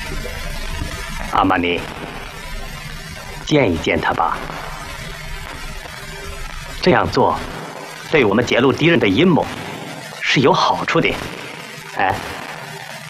阿玛尼，见一见他吧。这样做，对我们揭露敌人的阴谋是有好处的。哎。